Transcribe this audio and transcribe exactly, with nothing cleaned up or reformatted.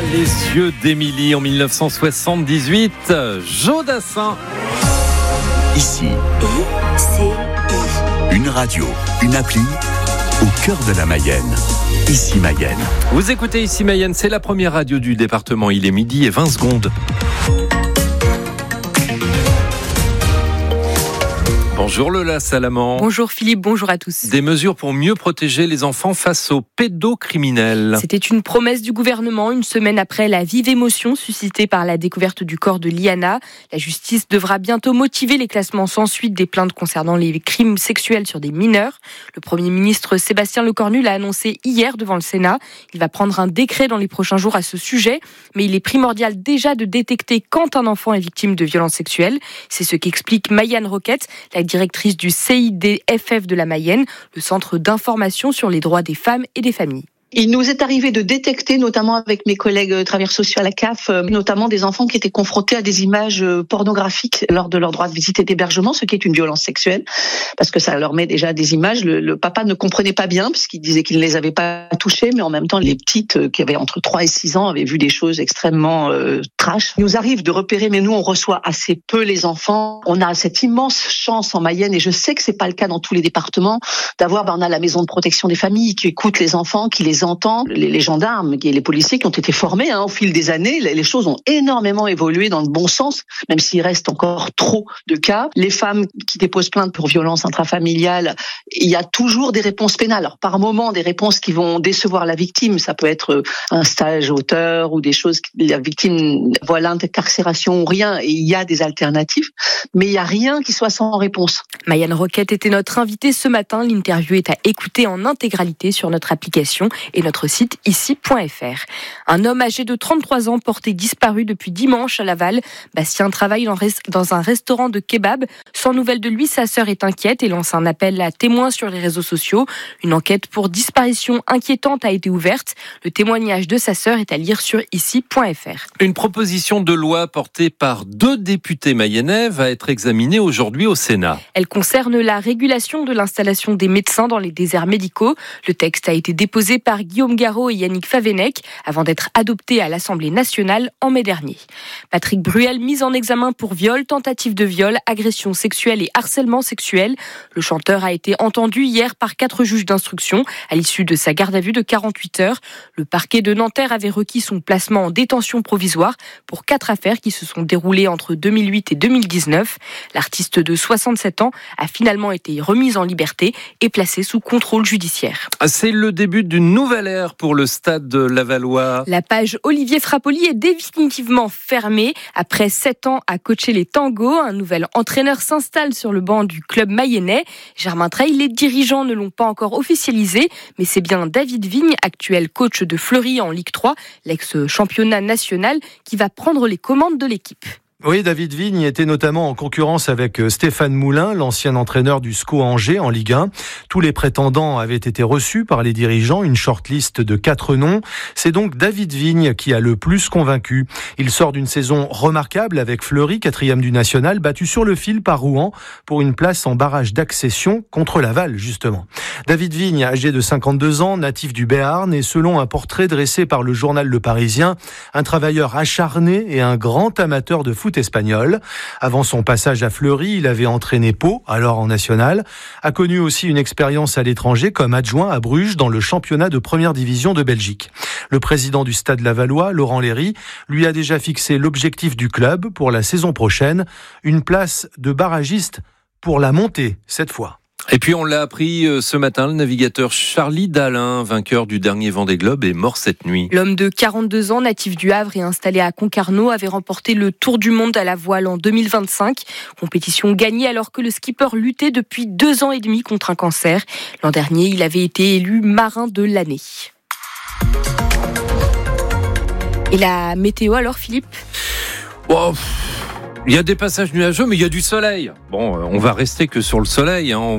Les yeux d'Émilie en dix-neuf cent soixante-dix-huit. Joe Dassin. Ici, I C I. une radio, une appli au cœur de la Mayenne. Ici Mayenne. Vous écoutez Ici Mayenne, c'est la première radio du département. Il est midi et vingt secondes. Bonjour Lola Salaman. Bonjour Philippe, bonjour à tous. Des mesures pour mieux protéger les enfants face aux pédocriminels. C'était une promesse du gouvernement une semaine après la vive émotion suscitée par la découverte du corps de Liana. La justice devra bientôt motiver les classements sans suite des plaintes concernant les crimes sexuels sur des mineurs. Le Premier ministre Sébastien Lecornu l'a annoncé hier devant le Sénat. Il va prendre un décret dans les prochains jours à ce sujet, mais il est primordial déjà de détecter quand un enfant est victime de violences sexuelles. C'est ce qu'explique Mayan Roquette, la directrice du C I D F F de la Mayenne, le centre d'information sur les droits des femmes et des familles. Il nous est arrivé de détecter, notamment avec mes collègues travailleurs sociaux à la C A F, notamment des enfants qui étaient confrontés à des images pornographiques lors de leur droit de visite et d'hébergement, ce qui est une violence sexuelle, parce que ça leur met déjà des images. Le, le papa ne comprenait pas bien, puisqu'il disait qu'il ne les avait pas touchées, mais en même temps, les petites qui avaient entre trois et six ans avaient vu des choses extrêmement euh, trash. Il nous arrive de repérer, mais nous, on reçoit assez peu les enfants. On a cette immense chance en Mayenne, et je sais que c'est pas le cas dans tous les départements, d'avoir, ben, on a la maison de protection des familles qui écoute les enfants, qui les entend, les, les gendarmes et les policiers qui ont été formés hein, au fil des années. Les, les choses ont énormément évolué dans le bon sens, même s'il reste encore trop de cas. Les femmes qui déposent plainte pour violence intrafamiliale, il y a toujours des réponses pénales. Alors, par moment, des réponses qui vont décevoir la victime. Ça peut être un stage auteur ou des choses que la victime voit l'incarcération ou rien, et il y a des alternatives. Mais il n'y a rien qui soit sans réponse. Mayan Roquette était notre invitée ce matin. L'interview est à écouter en intégralité sur notre application et notre site ici point f r. Un homme âgé de trente-trois ans porté disparu depuis dimanche à Laval. Bastien travaille dans un restaurant de kebab. Sans nouvelles de lui, sa sœur est inquiète et lance un appel à témoins sur les réseaux sociaux. Une enquête pour disparition inquiétante a été ouverte. Le témoignage de sa sœur est à lire sur ici point f r. Une proposition de loi portée par deux députés mayennais va être examinée aujourd'hui au Sénat. Elle concerne la régulation de l'installation des médecins dans les déserts médicaux. Le texte a été déposé par Guillaume Garot et Yannick Favennec avant d'être adopté à l'Assemblée nationale en mai dernier. Patrick Bruel, mis en examen pour viol, tentative de viol, agression sexuelle et harcèlement sexuel. Le chanteur a été entendu hier par quatre juges d'instruction à l'issue de sa garde à vue de quarante-huit heures. Le parquet de Nanterre avait requis son placement en détention provisoire pour quatre affaires qui se sont déroulées entre deux mille huit et deux mille dix-neuf. L'artiste de soixante-sept ans a finalement été remis en liberté et placé sous contrôle judiciaire. C'est le début d'une nouvelle ère pour le stade de Lavallois. La page Olivier Frappoli est définitivement fermée. Après sept ans à coacher les tangos, un nouvel entraîneur s'installe sur le banc du club mayennais. Germain Treille, les dirigeants ne l'ont pas encore officialisé, mais c'est bien David Vigne, actuel coach de Fleury en Ligue trois, l'ex-championnat national, qui va prendre les commandes de l'équipe. Oui, David Vigne était notamment en concurrence avec Stéphane Moulin, l'ancien entraîneur du S C O Angers en Ligue un. Tous les prétendants avaient été reçus par les dirigeants, une shortlist de quatre noms. C'est donc David Vigne qui a le plus convaincu. Il sort d'une saison remarquable avec Fleury, quatrième du national, battu sur le fil par Rouen pour une place en barrage d'accession contre Laval, justement. David Vigne, âgé de cinquante-deux ans, natif du Béarn, et selon un portrait dressé par le journal Le Parisien, un travailleur acharné et un grand amateur de foot espagnol. Avant son passage à Fleury, il avait entraîné Pau, alors en national, a connu aussi une expérience à l'étranger comme adjoint à Bruges dans le championnat de première division de Belgique. Le président du Stade Lavallois, Laurent Léry, lui a déjà fixé l'objectif du club pour la saison prochaine, une place de barragiste pour la montée cette fois. Et puis on l'a appris ce matin, le navigateur Charlie Dalin, vainqueur du dernier Vendée Globe, est mort cette nuit. L'homme de quarante-deux ans, natif du Havre et installé à Concarneau, avait remporté le Tour du Monde à la voile en deux mille vingt-cinq. Compétition gagnée alors que le skipper luttait depuis deux ans et demi contre un cancer. L'an dernier, il avait été élu marin de l'année. Et la météo alors, Philippe ? Oh. Il y a des passages nuageux, mais il y a du soleil. Bon, on va rester que sur le soleil, hein.